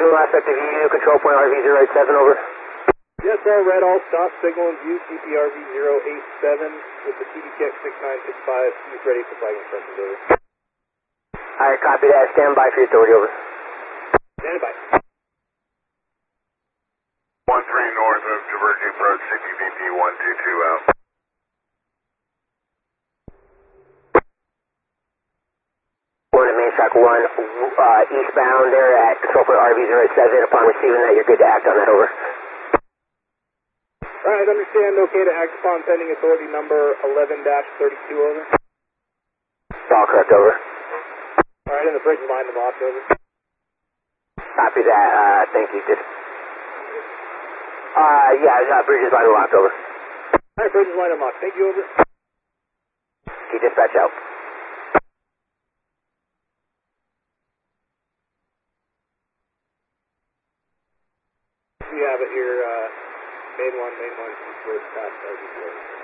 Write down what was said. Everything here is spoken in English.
aspect of you, control point RV087, over. Yes, sir, red all stop, signal in view, CPRV087 with the TDKX 6965, he's ready for flag instructions, over. Alright, copy that, stand by for your authority, over. Stand by. 13 north of diverging approach, CPVP 122 out. Going to main track 1, eastbound there at control point RV087. Upon receiving that, you're good to act on that, over. Alright, understand, okay to act upon pending authority number 11-32, over. All correct, over. Alright, and the bridge line is locked, over. Copy that, thank you, just... bridges line locked, over. Alright, bridge line unlocked, thank you, over. Key dispatch out. We have it here, main one, first pass,